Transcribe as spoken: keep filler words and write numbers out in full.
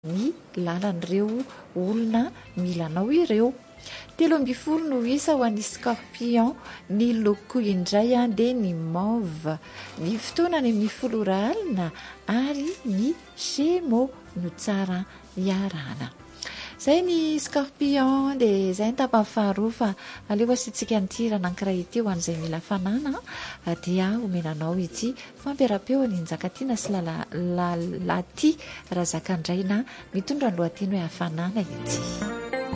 ny lalan'ireo olona milanao ireo. Telo amby folo no isa ho an'ny scorpion. Ny loko indray dia ny mauve. Ny fotoana ny amin'ny folo ora alina ary ny gémeaux no tsara iarahana. Zay ny scorpion dia izay ny tapany faharoa fa aleo asitsika nitirana ankiray ity ho an'izay mila fanana dia omenanao ity fampiara-peo ny Njakatiana sy Lalaty Razakandraina mitondra ny lohateny hoe hafanana ity.